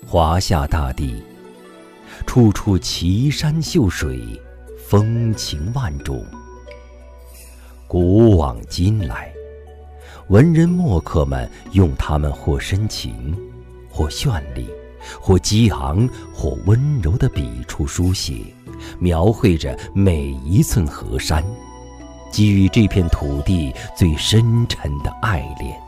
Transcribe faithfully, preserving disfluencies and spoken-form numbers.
华夏大地，处处奇山秀水，风情万种。古往今来，文人墨客们用它们或深情，或绚丽，或激昂，或温柔的笔触书写，描绘着每一寸河山，给予这片土地最深沉的爱恋。